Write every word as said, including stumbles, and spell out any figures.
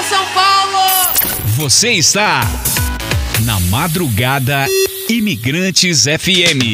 São Paulo! Você está na Madrugada Imigrantes F M.